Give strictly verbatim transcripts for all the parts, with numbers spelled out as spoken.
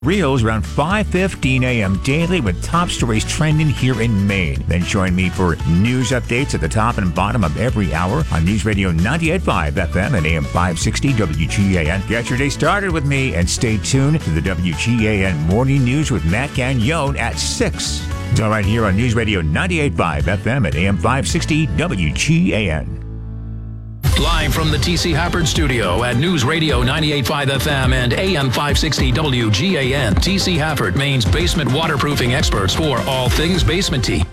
Reels around five fifteen a.m. daily with top stories trending here in Maine. Then join me for news updates at the top and bottom of every hour on News Radio ninety-eight point five F M and A M five sixty W G A N. Get your day started with me and stay tuned to the W G A N Morning News with Matt Gagnon at six. It's all right here on News Radio ninety-eight point five F M and A M five sixty W G A N. Live from the T C Hafford Studio at News Radio ninety-eight point five F M and A M five sixty W G A N. T C Hafford, Maine's basement waterproofing experts for all things basement-y.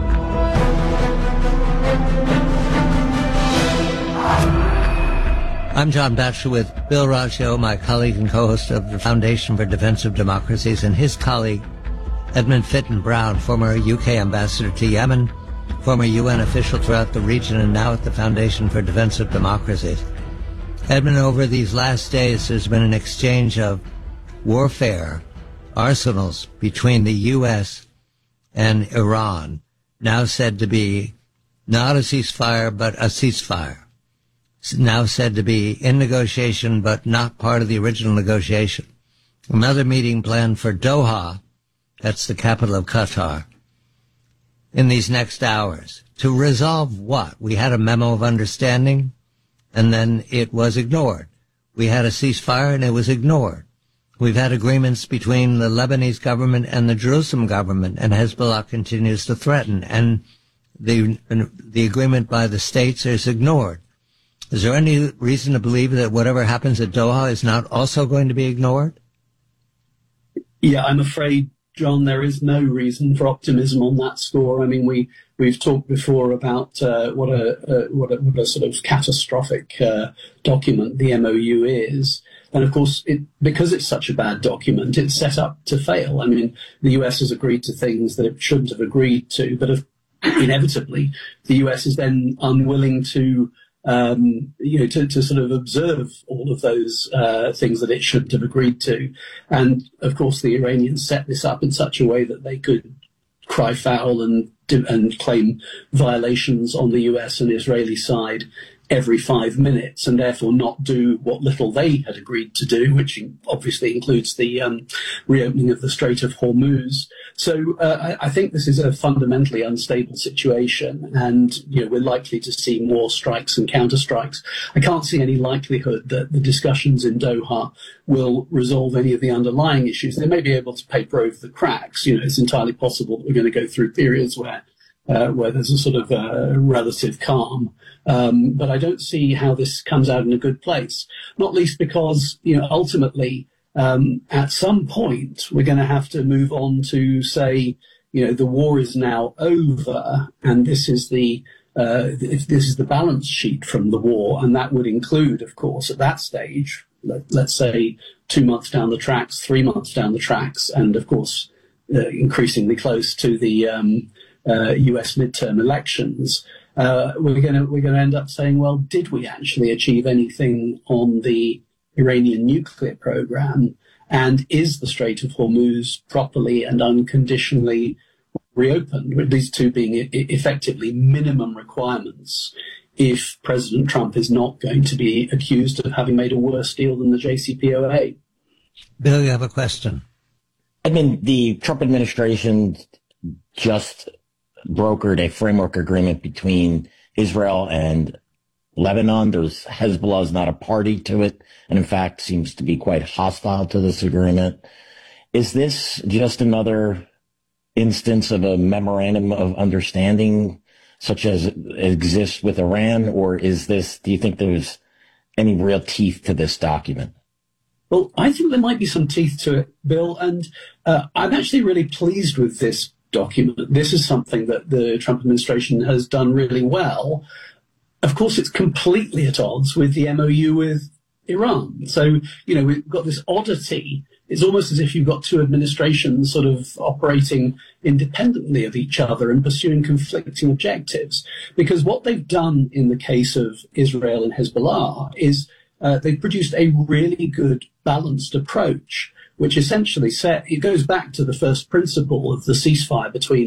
I'm John Batchelor with Bill Raggio, my colleague and co-host of the Foundation for Defensive Democracies, and his colleague, Edmund Fitton Brown, former U K ambassador to Yemen, former U N official throughout the region, and now at the Foundation for Defensive Democracies. Edmund, over these last days, there's been an exchange of warfare arsenals between the U S and Iran, now said to be not a ceasefire, but a ceasefire. Now said to be in negotiation, but not part of the original negotiation. Another meeting planned for Doha, that's the capital of Qatar, in these next hours. To resolve what? We had a memo of understanding, and then it was ignored. We had a ceasefire, and it was ignored. We've had agreements between the Lebanese government and the Jerusalem government, and Hezbollah continues to threaten, and the the agreement by the states is ignored. Is there any reason to believe that whatever happens at Doha is not also going to be ignored? Yeah, I'm afraid, John, there is no reason for optimism on that score. I mean, we, we've talked before about uh, what, a, uh, what, a, what a sort of catastrophic uh, document the M O U is. And, of course, it, because it's such a bad document, it's set up to fail. I mean, the U S has agreed to things that it shouldn't have agreed to, but if, inevitably the U S is then unwilling to Um, you know, to, to sort of observe all of those uh, things that it shouldn't have agreed to. And, of course, the Iranians set this up in such a way that they could cry foul and, do, and claim violations on the U S and Israeli side every five minutes and therefore not do what little they had agreed to do, which obviously includes the um, reopening of the Strait of Hormuz. So uh, I, I think this is a fundamentally unstable situation, and you know, we're likely to see more strikes and counterstrikes. I can't see any likelihood that the discussions in Doha will resolve any of the underlying issues. They may be able to paper over the cracks. You know, it's entirely possible that we're going to go through periods where Uh, where there's a sort of uh, relative calm. Um, but I don't see how this comes out in a good place, not least because, you know, ultimately, um, at some point, we're going to have to move on to say, you know, the war is now over, and this is the uh, this is the balance sheet from the war, and that would include, of course, at that stage, let, let's say two months down the tracks, three months down the tracks, and of course, uh, increasingly close to the um, Uh, U S midterm elections, uh, we're going to we're going to end up saying, well, did we actually achieve anything on the Iranian nuclear program? And is the Strait of Hormuz properly and unconditionally reopened? With these two being I- effectively minimum requirements if President Trump is not going to be accused of having made a worse deal than the J C P O A. Bill, you have a question. I mean, the Trump administration just brokered a framework agreement between Israel and Lebanon. There's Hezbollah is not a party to it, and in fact seems to be quite hostile to this agreement. Is this just another instance of a memorandum of understanding such as exists with Iran, or is this, do you think there's any real teeth to this document? Well, I think there might be some teeth to it, Bill, and uh, I'm actually really pleased with this document. This is something that the Trump administration has done really well. Of course, it's completely at odds with the M O U with Iran. So, you know, we've got this oddity. It's almost as if you've got two administrations sort of operating independently of each other and pursuing conflicting objectives. Because what they've done in the case of Israel and Hezbollah is uh, they've produced a really good balanced approach, which essentially set, it goes back to the first principle of the ceasefire between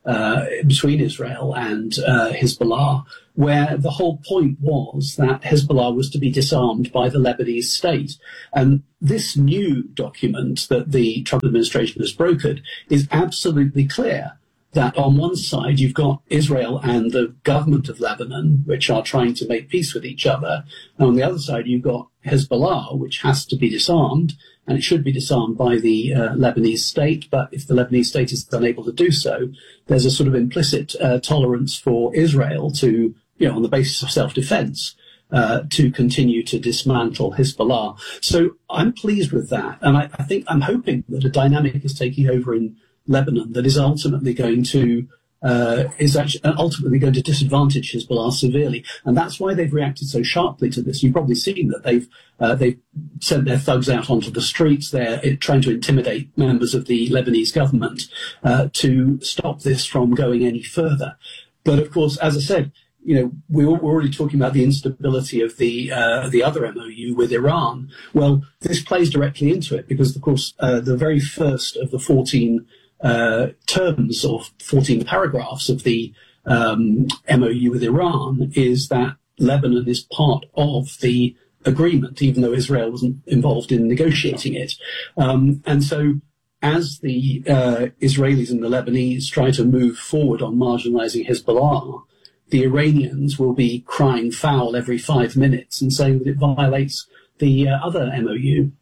uh, between Israel and uh, Hezbollah, where the whole point was that Hezbollah was to be disarmed by the Lebanese state. And this new document that the Trump administration has brokered is absolutely clear that on one side you've got Israel and the government of Lebanon, which are trying to make peace with each other. And on the other side, you've got Hezbollah, which has to be disarmed, and it should be disarmed by the uh, Lebanese state. But if the Lebanese state is unable to do so, there's a sort of implicit uh, tolerance for Israel to, you know, on the basis of self-defense, uh, to continue to dismantle Hezbollah. So I'm pleased with that. And I, I think I'm hoping that a dynamic is taking over in Lebanon that is ultimately going to uh, is actually ultimately going to disadvantage Hezbollah severely, and that's why they've reacted so sharply to this. You've probably seen that they've uh, they've sent their thugs out onto the streets. They're trying to intimidate members of the Lebanese government uh, to stop this from going any further. But of course, as I said, you know, we were already talking about the instability of the uh, the other M O U with Iran. Well, this plays directly into it because, of course, uh, the very first of the fourteen Uh, terms or fourteen paragraphs of the um, M O U with Iran is that Lebanon is part of the agreement, even though Israel wasn't involved in negotiating it. Um, and so as the uh, Israelis and the Lebanese try to move forward on marginalizing Hezbollah, the Iranians will be crying foul every five minutes and saying that it violates the uh, other M O U.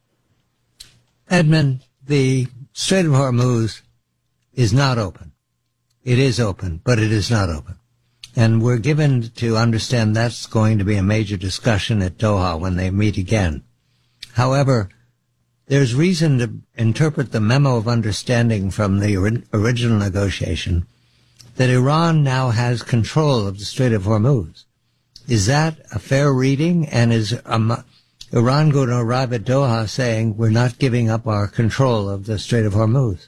Edmund, the Strait of Hormuz is not open. It is open, but it is not open. And we're given to understand that's going to be a major discussion at Doha when they meet again. However, there's reason to interpret the memo of understanding from the or- original negotiation that Iran now has control of the Strait of Hormuz. Is that a fair reading? And is um, Iran going to arrive at Doha saying we're not giving up our control of the Strait of Hormuz?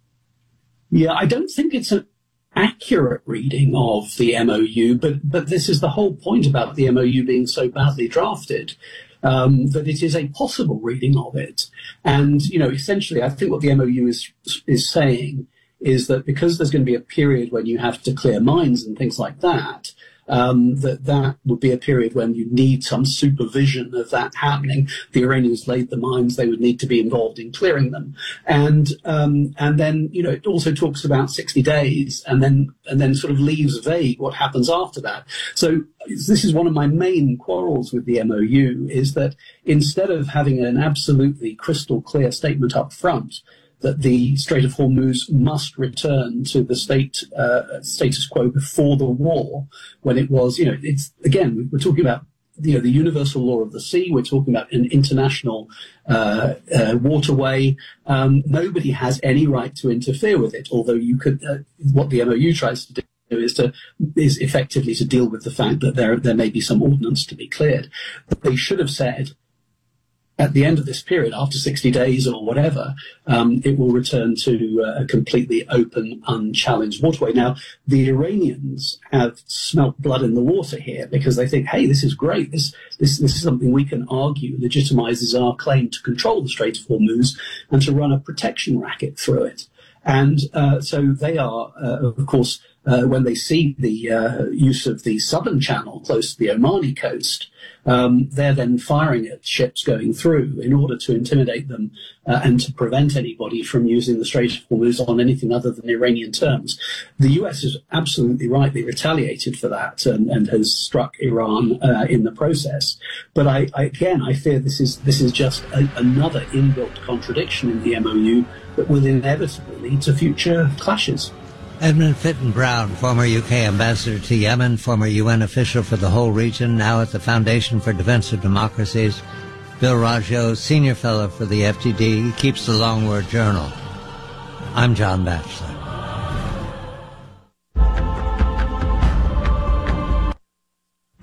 Yeah, I don't think it's an accurate reading of the M O U, but but this is the whole point about the M O U being so badly drafted, um, that it is a possible reading of it. And, you know, essentially, I think what the M O U is is saying is that because there's going to be a period when you have to clear mines and things like that, um, that that would be a period when you need some supervision of that happening. The Iranians laid the mines, they would need to be involved in clearing them. And um, and then, you know, it also talks about sixty days and then and then sort of leaves vague what happens after that. So this is one of my main quarrels with the M O U, is that instead of having an absolutely crystal clear statement up front that the Strait of Hormuz must return to the state uh, status quo before the war, when it was, you know, it's, again, we're talking about, you know, the universal law of the sea. We're talking about an international uh, uh, waterway. Um, nobody has any right to interfere with it, although you could, uh, what the M O U tries to do is to is effectively to deal with the fact that there there may be some ordnance to be cleared. But they should have said, at the end of this period, after sixty days or whatever, um, it will return to uh, a completely open, unchallenged waterway. Now, the Iranians have smelt blood in the water here because they think, hey, this is great. This, this, this is something we can argue legitimizes our claim to control the Strait of Hormuz and to run a protection racket through it. And uh, so they are, uh, of course, uh, when they see the uh, use of the southern channel close to the Omani coast, um, they're then firing at ships going through in order to intimidate them uh, and to prevent anybody from using the Strait of Hormuz on anything other than Iranian terms. The U S has absolutely rightly retaliated for that and, and has struck Iran uh, in the process. But I, I, again, I fear this is this is just a, another inbuilt contradiction in the M O U that will inevitably lead to future clashes. Edmund Fitton Brown, former U K ambassador to Yemen, former U N official for the whole region, now at the Foundation for Defense of Democracies. Bill Raggio, senior fellow for the F T D, he keeps the Long Word Journal. I'm John Batchelor.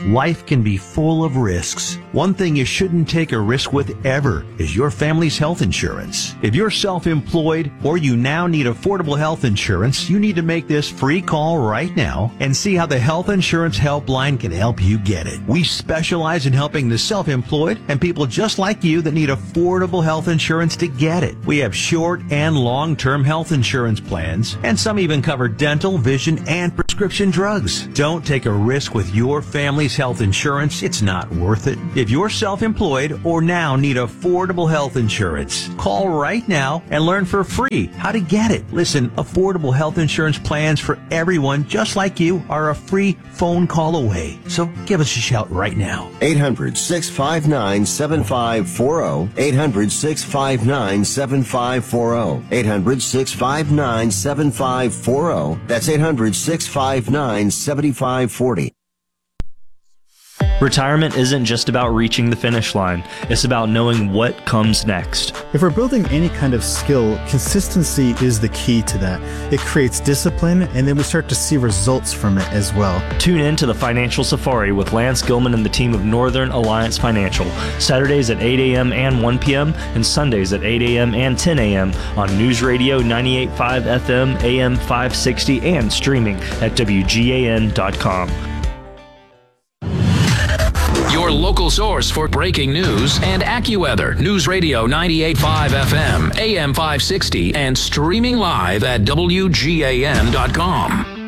Life can be full of risks. One thing you shouldn't take a risk with ever is your family's health insurance. If you're self-employed or you now need affordable health insurance, you need to make this free call right now and see how the Health Insurance Helpline can help you get it. We specialize in helping the self-employed and people just like you that need affordable health insurance to get it. We have short and long-term health insurance plans, and some even cover dental, vision, and prescription drugs. Don't take a risk with your family's health insurance. It's not worth it. If you're self-employed or now need affordable health insurance, call right now and learn for free how to get it. Listen, affordable health insurance plans for everyone just like you are a free phone call away. So give us a shout right now. eight hundred, six five nine, seven five four zero. eight hundred, six five nine, seven five four zero. eight hundred, six five nine, seven five four zero. That's eight hundred, six five nine, seven five four zero. Retirement isn't just about reaching the finish line. It's about knowing what comes next. If we're building any kind of skill, consistency is the key to that. It creates discipline, and then we start to see results from it as well. Tune in to the Financial Safari with Lance Gilman and the team of Northern Alliance Financial, Saturdays at eight a.m. and one p.m. and Sundays at eight a.m. and ten a.m. on News Radio ninety-eight point five F M, A M five sixty, and streaming at W G A N dot com. Your local source for breaking news and AccuWeather. News Radio ninety-eight point five F M, A M five sixty, and streaming live at W G A N dot com.